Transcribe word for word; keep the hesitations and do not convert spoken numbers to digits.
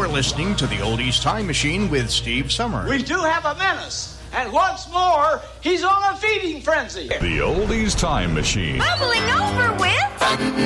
You're listening to the Oldies Time Machine with Steve Summers. We do have a menace, and once more, he's on a feeding frenzy. The Oldies Time Machine. Bubbling over with